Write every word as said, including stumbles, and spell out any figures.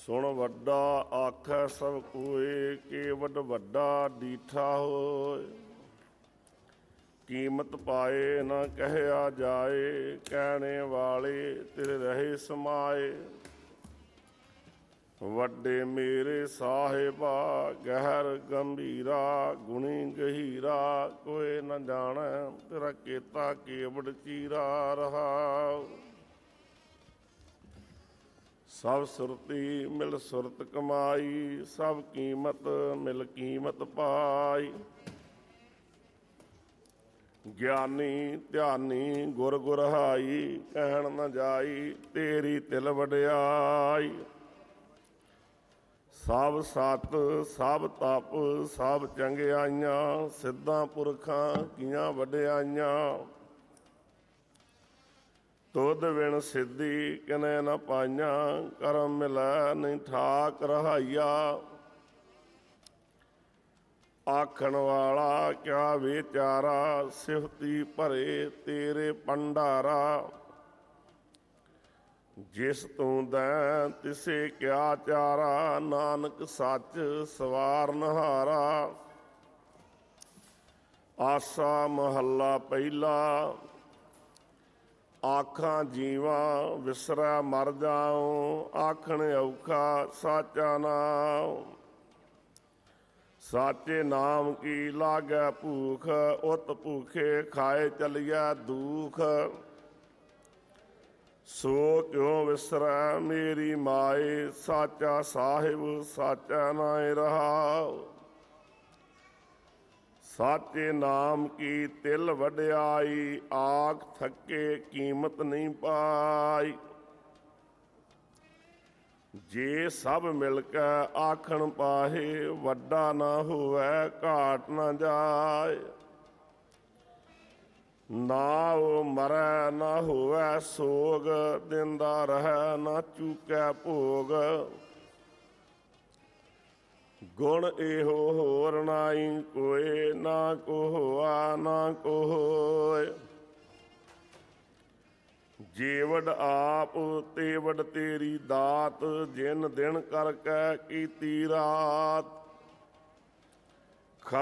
ਸੁਣ ਵੱਡਾ ਆਖੈ ਸਭ ਕੋਏ, ਕੇਵਡ ਵੱਡਾ ਡੀਠਾ ਹੋਏ। ਕੀਮਤ ਪਾਏ ਨਾ ਕਹਿਆ ਜਾਏ, ਕਹਿਣੇ ਵਾਲੇ ਤੇਰੇ ਰਹੇ ਸਮਾਏ। ਵੱਡੇ ਮੇਰੇ ਸਾਹਿਬਾ ਗਹਿਰ ਗੰਭੀਰਾ, ਗੁਣੀ ਗਹੀਰਾ ਕੋਏ ਨਾ ਜਾਣੈ। ਤੇਰਾ ਕੀਤਾ ਕੇਵਡ ਚੀਰਾ ਰਹਾ। ਸਭ ਸੁਰਤੀ ਮਿਲ ਸੁਰਤ ਕਮਾਈ, ਸਭ ਕੀਮਤ ਮਿਲ ਕੀਮਤ ਪਾਈ। ਗਿਆਨੀ ਧਿਆਨੀ ਗੁਰ ਗੁਰਹਾਈ, ਕਹਿਣ ਨਾ ਜਾਈ ਤੇਰੀ ਤਿਲ ਵਡਿਆਈ। ਸਭ ਸਤ ਸਭ ਤਪ ਸਭ ਚੰਗਿਆਈਆਂ, ਸਿੱਧਾਂ ਪੁਰਖਾਂ ਕੀਆਂ ਵਡਿਆਈਆਂ। ਤੁਧ ਬਿਨ ਸਿੱਧੀ ਕਿਨੇ ਨਾ ਪਾਈਆਂ, ਕਰਮ ਮਿਲੈ ਨਹੀਂ ਠਾਕ ਰਹਾਈਆ। ਆਖਣ ਵਾਲਾ ਕਿਆ ਵਿਚਾਰਾ, ਸਿਫਤੀ ਭਰੇ ਤੇਰੇ ਭੰਡਾਰਾ। ਜਿਸ ਤੂੰ ਦੈਂ ਤਿਸੇ ਕਿਆ ਚਾਰਾ, ਨਾਨਕ ਸੱਚ ਸਵਾਰ ਨਹਾਰਾ। ਆਸਾ ਮਹੱਲਾ ਪਹਿਲਾ। ਆਖਾਂ ਜੀਵਾਂ ਵਿਸਰੈ ਮਰ ਜਾਉ, ਆਖਣ ਔਖਾ ਸਾਚਾ ਨਾਮ। ਸਾਚੇ ਨਾਮ ਕੀ ਲਾਗੈ ਭੂਖ, ਉਤ ਭੂਖੇ ਖਾਏ ਚਲੀਐ ਦੂਖ। ਸੋ ਕਿਉ ਵਿਸਰੈ ਮੇਰੀ ਮਾਏ, ਸਾਚਾ ਸਾਹਿਬ ਸਾਚਾ ਨਾਇ ਰਹਾਉ। ਸਾਚੇ ਨਾਮ ਕੀ ਤਿਲ ਵਡਿਆਈ, ਆਖ ਥੱਕੇ ਕੀਮਤ ਨਹੀਂ ਪਾਈ। ਜੇ ਸਭ ਮਿਲ ਕੇ ਆਖਣ ਪਾਹੇ, ਵੱਡਾ ਨਾ ਹੋਵੈ ਘਾਟ ਨਾ ਜਾਏ। ਨਾ ਉਹ ਮਰੈ ਨਾ ਹੋਵੈ ਸੋਗ, ਦਿੰਦਾ ਰਹਿ ਨਾ ਚੂਕੈ ਭੋਗ। ਗੁਣ ਇਹੋ ਹੋਰ ਨਾਹੀ ਕੋਏ, ਨਾ ਕੋ ਹੋਆ ਨਾ ਕੋ ਹੋਏ। ਜੇਵਡ ਆਪ ਤੇਵਡ ਤੇਰੀ ਦਾਤ, ਜਿਨ ਦਿਨ ਕਰਕੇ ਕੀਤੀ ਰਾਤ।